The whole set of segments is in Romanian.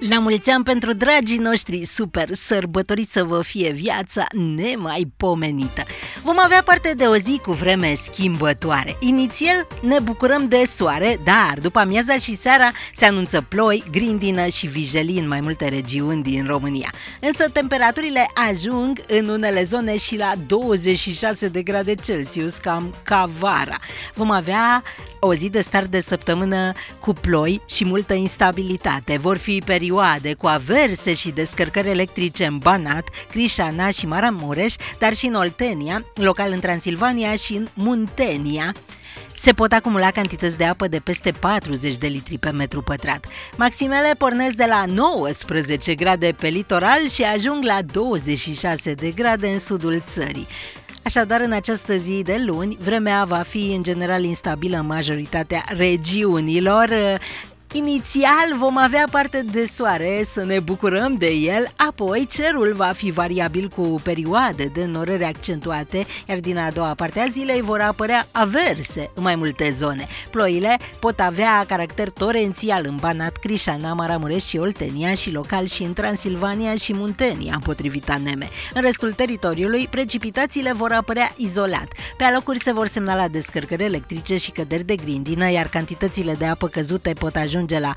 La mulți ani pentru dragii noștri, super sărbătoriți să vă fie viața nemaipomenită. Vom avea parte de o zi cu vreme schimbătoare. Inițial ne bucurăm de soare, dar după amiaza și seara se anunță ploi, grindină și vijelii în mai multe regiuni din România. Însă temperaturile ajung în unele zone și la 26 de grade Celsius, cam ca vara. Vom avea o zi de start de săptămână cu ploi și multă instabilitate. Vor fi perioade cu averse și descărcări electrice în Banat, Crișana și Maramureș, dar și în Oltenia, local în Transilvania și în Muntenia. Se pot acumula cantități de apă de peste 40 de litri pe metru pătrat. Maximele pornesc de la 19 grade pe litoral și ajung la 26 de grade în sudul țării. Așadar, în această zi de luni, vremea va fi în general instabilă în majoritatea regiunilor. Inițial vom avea parte de soare, să ne bucurăm de el, apoi cerul va fi variabil cu perioade de înnorări accentuate, iar din a doua parte a zilei vor apărea averse în mai multe zone. Ploile pot avea caracter torențial în Banat, Crișana, Maramureș și Oltenia și local și în Transilvania și Muntenia, potrivit ANME. În restul teritoriului, precipitațiile vor apărea izolat. Pe alocuri se vor semnala descărcări electrice și căderi de grindină, iar cantitățile de apă căzute pot ajunge la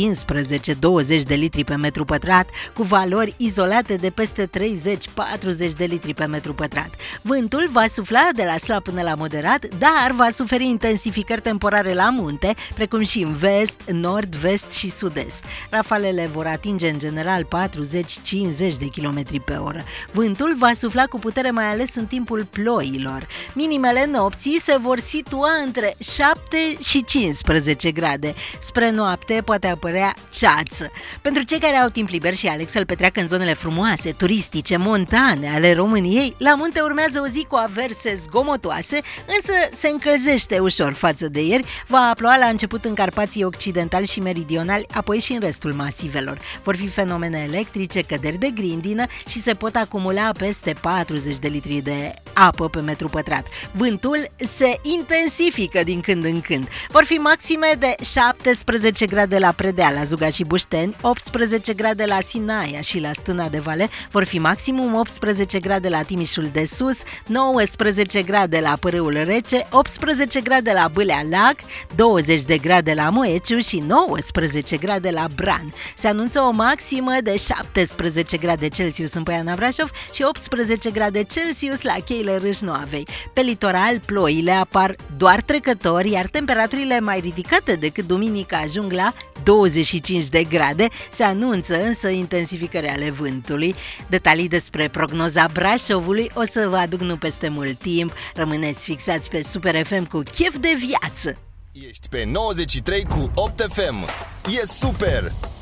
15-20 de litri pe metru pătrat, cu valori izolate de peste 30-40 de litri pe metru pătrat. Vântul va sufla de la slab până la moderat, dar va suferi intensificări temporare la munte, precum și în vest, nord, vest și sud-est. Rafalele vor atinge în general 40-50 de km pe oră. Vântul va sufla cu putere mai ales în timpul ploilor. Minimele nopții se vor situa între 7 și 15 grade. Spre noapte poate apărea ceață. Pentru cei care au timp liber și alex să-l petreacă în zonele frumoase, turistice, montane ale României, la munte urmează o zi cu averse zgomotoase, însă se încălzește ușor față de ieri. Va ploua la început în Carpații occidentali și meridionali, apoi și în restul masivelor. Vor fi fenomene electrice, căderi de grindină și se pot acumula peste 40 de litri de apă pe metru pătrat. Vântul se intensifică din când în când. Vor fi maxime de 17 grade la Predeal, la Zuga și Bușteni, 18 grade la Sinaia și la Stâna de Vale, vor fi maximum 18 grade la Timișul de Sus, 19 grade la Pârâul Rece, 18 grade la Bâlea Lac, 20 de grade la Moeciu și 19 grade la Bran. Se anunță o maximă de 17 grade Celsius în Poiana Brașov și 18 grade Celsius la Cheile Râșnoavei. Pe litoral, ploile apar doar trecători, iar temperaturile mai ridicate decât duminică ajung la 25 de grade. Se anunță însă intensificări ale vântului. Detalii despre prognoza Brașovului o să vă aduc nu peste mult timp. Rămâneți fixați pe Super FM cu chef de viață. Ești pe 93 cu 8 FM. E super!